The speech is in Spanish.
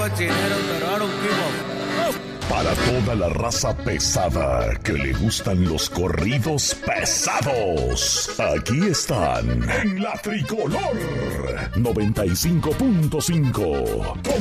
cochinero, pero I don't give a... Para toda la raza pesada que le gustan los corridos pesados, aquí están en la Tricolor 95.5.